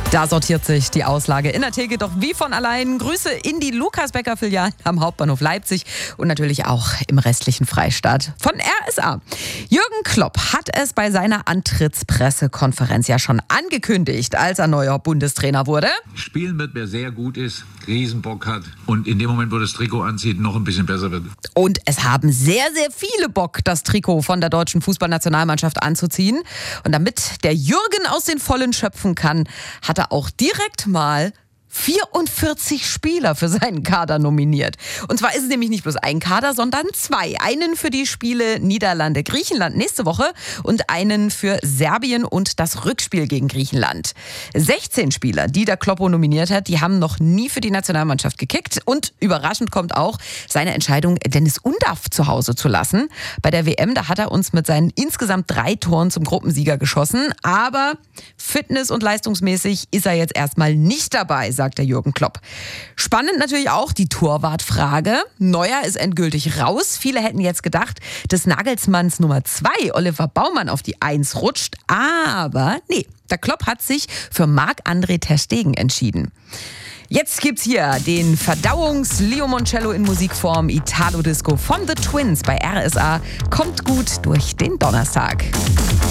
Da sortiert sich die Auslage in der Theke doch wie von allein. Grüße in die Lukas-Bäcker-Filialen am Hauptbahnhof Leipzig und natürlich auch im restlichen Freistaat von RSA. Jürgen Klopp hat es bei seiner Antrittspressekonferenz ja schon angekündigt, als er neuer Bundestrainer wurde. Spielen wird, wer sehr gut ist, Riesenbock hat und in dem Moment, wo das Trikot anzieht, noch ein bisschen besser wird. Und es haben sehr, sehr viele Bock, das Trikot von der deutschen Fußballnationalmannschaft anzuziehen. Und damit der Jürgen aus den Vollen schöpfen kann, hat er auch direkt mal 44 Spieler für seinen Kader nominiert. Und zwar ist es nämlich nicht bloß ein Kader, sondern zwei. Einen für die Spiele Niederlande-Griechenland nächste Woche und einen für Serbien und das Rückspiel gegen Griechenland. 16 Spieler, die der Kloppo nominiert hat, die haben noch nie für die Nationalmannschaft gekickt. Und überraschend kommt auch seine Entscheidung, Dennis Undaff zu Hause zu lassen. Bei der WM, da hat er uns mit seinen insgesamt 3 Toren zum Gruppensieger geschossen. Aber fitness- und leistungsmäßig ist er jetzt erstmal nicht dabei, sagt der Jürgen Klopp. Spannend natürlich auch die Torwartfrage. Neuer ist endgültig raus. Viele hätten jetzt gedacht, dass Nagelsmanns Nummer 2, Oliver Baumann, auf die 1 rutscht. Aber nee, der Klopp hat sich für Marc-André ter Stegen entschieden. Jetzt gibt's hier den Verdauungs-Liomoncello in Musikform Italo Disco von The Twins bei RSA. Kommt gut durch den Donnerstag.